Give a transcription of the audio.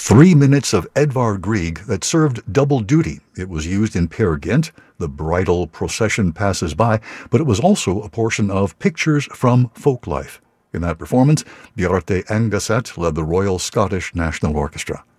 3 minutes of Edvard Grieg that served double duty. It was used in Peer Gynt, the bridal procession passes by, but it was also a portion of Pictures from Folklife. In that performance, Bjarte Engeset led the Royal Scottish National Orchestra.